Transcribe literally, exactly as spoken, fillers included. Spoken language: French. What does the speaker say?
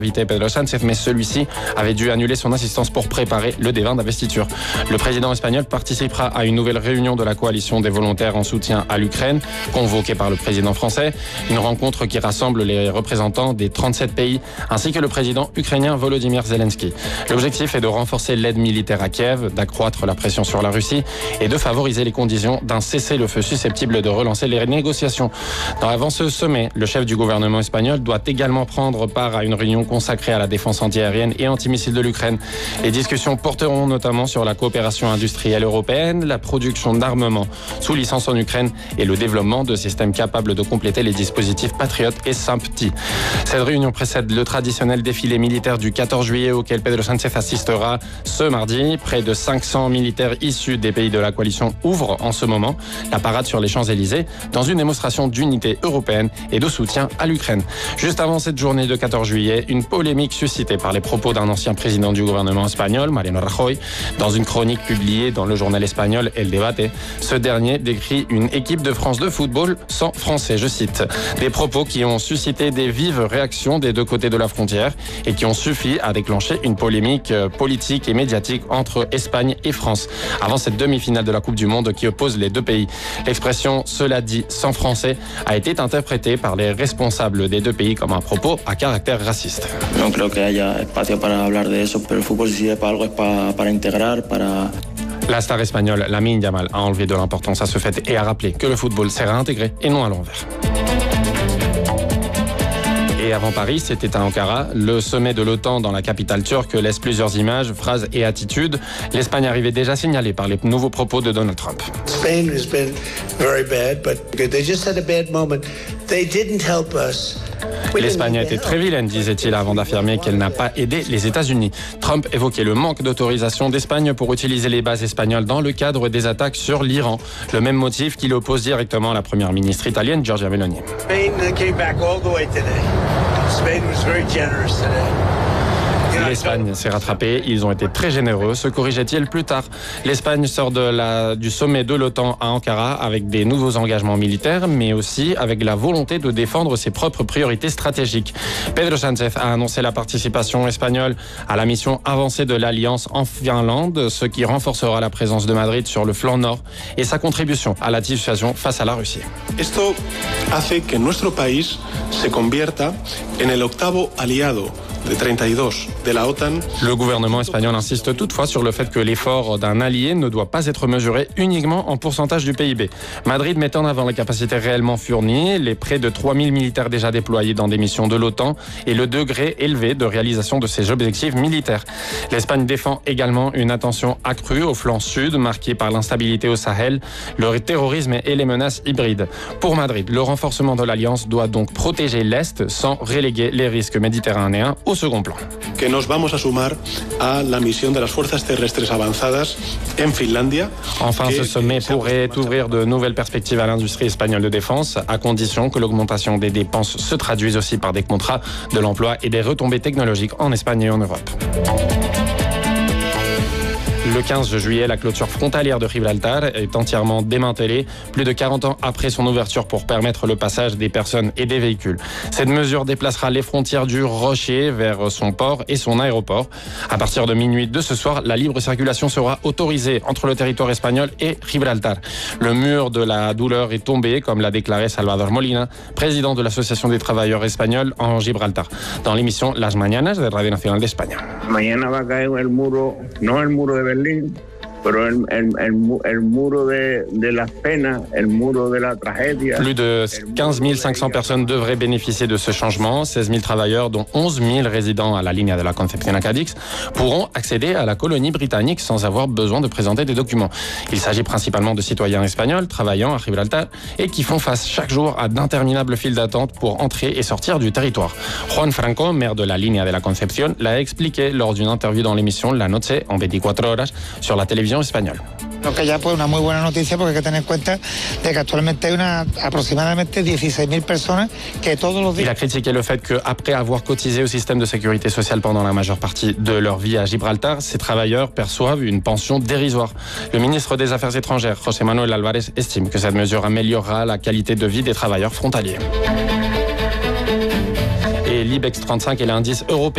invité Pedro Sánchez, mais celui-ci avait dû annuler son assistance pour préparer le débat d'investiture. Le président espagnol participera à une nouvelle réunion de la coalition des volontaires en soutien à l'Ukraine, convoquée par le président français. Une rencontre qui rassemble les représentants des trente-sept pays, ainsi que le président ukrainien Volodymyr Zelensky. L'objectif est de renforcer l'aide militaire à Kiev, d'accroître la pression sur la Russie et de favoriser les conditions d'un cessez-le-feu susceptible de relancer les négociations. Avant ce sommet, le chef du gouvernement espagnol doit également prendre part à une réunion consacrée à la défense antiaérienne et antimissile de l'Ukraine. Les discussions porteront notamment sur la coopération industrielle européenne, la production d'armements sous licence en Ukraine et le développement de systèmes capables de compléter les dispositifs Patriot et SAMPTI. Cette réunion précède le traditionnel défilé militaire du quatorze juillet auquel Pedro Sánchez assistera ce mardi. Près de cinq cents militaires issus des pays de la coalition ouvrent en ce moment la parade sur les Champs-Élysées dans une démonstration d'unité européenne et de soutien à l'Ukraine. Juste avant cette journée de quatorze juillet, une polémique suscitée par les propos d'un ancien président du gouvernement espagnol, Mariano Rajoy, dans une chronique publiée dans le journal espagnol El Debate. Ce dernier décrit une équipe de France de football sans français, je cite. Des propos qui ont suscité des vives réactions des deux côtés de la frontière et qui ont suffi à déclencher une polémique politique et médiatique entre Espagne et France, avant cette demi-finale de la Coupe du Monde qui oppose les deux pays. L'expression « cela dit sans français » a été interprétée par les responsables des deux pays comme un propos à caractère raciste. No creo que haya espacio para hablar de eso, pero el fútbol si sirve para algo es para, para integrar, para... La star espagnole Lamine Yamal a enlevé de l'importance à ce fait et a rappelé que le football sert à intégrer et non à l'envers. Et avant Paris, c'était à Ankara. Le sommet de l'OTAN dans la capitale turque laisse plusieurs images, phrases et attitudes. L'Espagne arrivait déjà signalée par les nouveaux propos de Donald Trump. Spain has been very bad, but they just had a bad moment. They didn't help us. L'Espagne a été très vilaine, disait-il avant d'affirmer qu'elle n'a pas aidé les États-Unis. Trump évoquait le manque d'autorisation d'Espagne pour utiliser les bases espagnoles dans le cadre des attaques sur l'Iran. Le même motif qui l'oppose directement à la première ministre italienne, Giorgia Meloni. Spain came back all the way today. Spain was very generous today. L'Espagne s'est rattrapée, ils ont été très généreux, se corrigeait-il plus tard. L'Espagne sort de la, du sommet de l'OTAN à Ankara avec des nouveaux engagements militaires, mais aussi avec la volonté de défendre ses propres priorités stratégiques. Pedro Sánchez a annoncé la participation espagnole à la mission avancée de l'Alliance en Finlande, ce qui renforcera la présence de Madrid sur le flanc nord et sa contribution à la dissuasion face à la Russie. Esto hace que nuestro país se convierta en el octavo aliado de treinta-dos de la OTAN. Le gouvernement espagnol insiste toutefois sur le fait que l'effort d'un allié ne doit pas être mesuré uniquement en pourcentage du P I B. Madrid met en avant les capacités réellement fournies, les près de trois mille militaires déjà déployés dans des missions de l'OTAN et le degré élevé de réalisation de ses objectifs militaires. L'Espagne défend également une attention accrue au flanc sud, marqué par l'instabilité au Sahel, le terrorisme et les menaces hybrides. Pour Madrid, le renforcement de l'Alliance doit donc protéger l'Est sans reléguer les risques méditerranéens au second plan. Que nos vamos a sumar a la misión de las fuerzas terrestres avanzadas en Finlandia. Enfin, ce sommet pourrait ouvrir de nouvelles perspectives à l'industrie espagnole de défense, à condition que l'augmentation des dépenses se traduise aussi par des contrats, de l'emploi et des retombées technologiques en Espagne et en Europe. Le quinze juillet, la clôture frontalière de Gibraltar est entièrement démantelée, plus de quarante ans après son ouverture pour permettre le passage des personnes et des véhicules. Cette mesure déplacera les frontières du Rocher vers son port et son aéroport. À partir de minuit de ce soir, la libre circulation sera autorisée entre le territoire espagnol et Gibraltar. Le mur de la douleur est tombé, comme l'a déclaré Salvador Molina, président de l'Association des travailleurs espagnols en Gibraltar, dans l'émission Las Mañanas de Radio Nacional de España. Mañana va a caer el muro, no el muro de Berlín, pero el, el, el, el muro de, de las penas, el muro de la tragedia. Plus de quinze mille cinq cents personnes devraient bénéficier de ce changement. seize mille travailleurs, dont onze mille résidents à la Línea de la Concepción à Cadix, pourront accéder à la colonie britannique sans avoir besoin de présenter des documents. Il s'agit principalement de citoyens espagnols travaillant à Gibraltar et qui font face chaque jour à d'interminables files d'attente pour entrer et sortir du territoire. Juan Franco, maire de la Línea de la Concepción, l'a expliqué lors d'une interview dans l'émission La Noche en veinticuatro horas sur la télévision espagnole. Lo que ya pues una muy buena noticia porque hay que tener en cuenta de que actualmente hay una, aproximadamente dieciséis mil personas que todos los días... Il a critiqué le fait qu'après avoir cotisé au système de sécurité sociale pendant la majeure partie de leur vie à Gibraltar, ces travailleurs perçoivent une pension dérisoire. Le ministre des Affaires étrangères, José Manuel Álvarez, estime que cette mesure améliorera la qualité de vie des travailleurs frontaliers. Et l'Ibex trente-cinq est l'indice européen